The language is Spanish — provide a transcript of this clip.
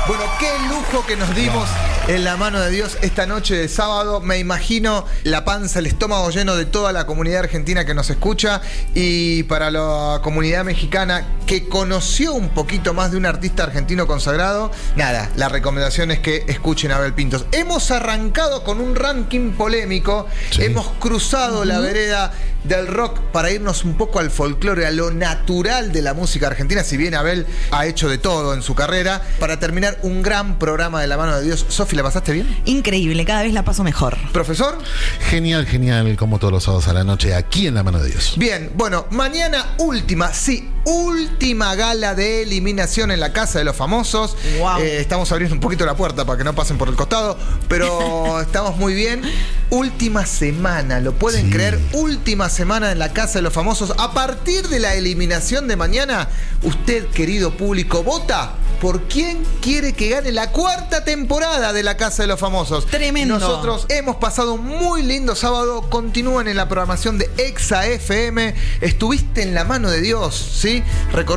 Bueno, qué lujo que nos dimos en la mano de Dios esta noche de sábado. Me imagino la panza, el estómago lleno de toda la comunidad argentina que nos escucha, y para la comunidad mexicana que conoció un poquito más de un artista argentino consagrado. Nada, la recomendación es que escuchen a Abel Pintos. Hemos arrancado con un ranking polémico, sí. Hemos cruzado la vereda del rock para irnos un poco al folclore, a lo natural de la música argentina, si bien Abel ha hecho de todo en su carrera, para terminar un gran programa de la mano de Dios. Sofi, ¿la pasaste bien? Increíble, cada vez la paso mejor. ¿Profesor? Genial, genial, como todos los sábados a la noche, aquí en la mano de Dios. Bien, bueno, mañana última gala de eliminación en la Casa de los Famosos. Wow. Estamos abriendo un poquito la puerta para que no pasen por el costado, pero estamos muy bien. Última semana, ¿lo pueden creer? Última semana en la Casa de los Famosos. A partir de la eliminación de mañana, usted, querido público, vota por quién quiere que gane la 4ª temporada de la Casa de los Famosos. Tremendo. Nosotros hemos pasado un muy lindo sábado. Continúan en la programación de Exa FM. Estuviste en la mano de Dios, ¿sí?